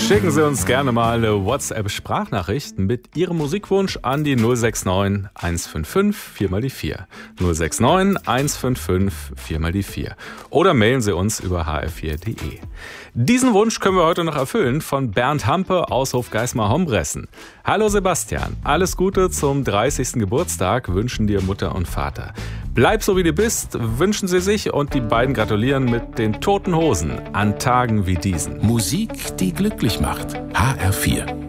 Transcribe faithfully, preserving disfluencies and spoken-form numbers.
Schicken Sie uns gerne mal eine WhatsApp-Sprachnachricht mit Ihrem Musikwunsch an die null sechs neun eins fünf fünf vier mal die vier. null sechs neun eins fünf fünf vier mal die vier. Oder mailen Sie uns über h r vier punkt d e. Diesen Wunsch können wir heute noch erfüllen von Bernd Hampe aus Hofgeismar-Hombressen. Hallo Sebastian, alles Gute zum dreißigsten Geburtstag wünschen dir Mutter und Vater. Bleib so wie du bist, wünschen sie sich, und die beiden gratulieren mit den Toten Hosen an Tagen wie diesen. Musik, die glücklich macht. H R vier.